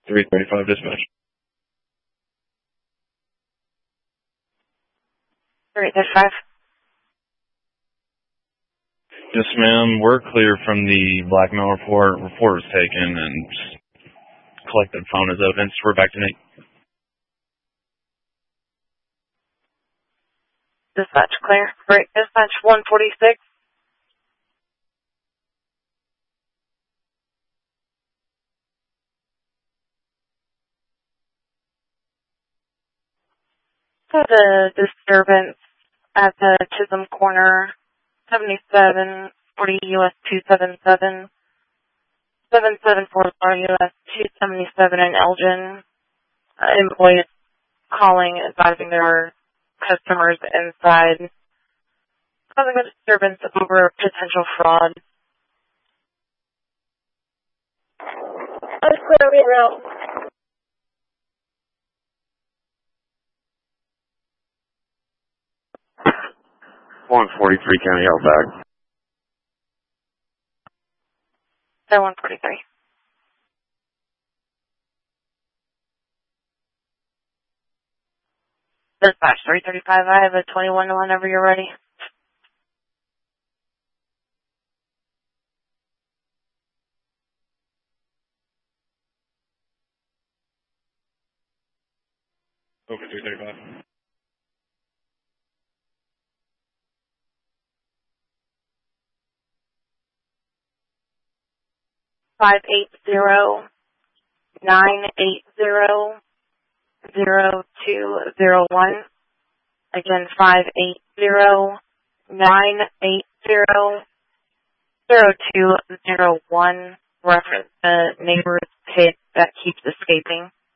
335 dispatch. 335. Yes, ma'am. We're clear from the blackmail report. Report was taken and collected, found as evidence. We're back to Nate. Dispatch clear. Great. Dispatch 146. So the disturbance at the Chisholm Corner, 7740 US 277, 7740 US 277 in Elgin. Employees calling, advising their customers inside, causing a disturbance over potential fraud. That's clear, we route. 143 County Outback. They're 143. Dispatch 335, I have a 21 whenever you're ready. Okay, 335. 580-980-0201. Again, 580-980-0201. Reference the neighbor's pit that keeps escaping.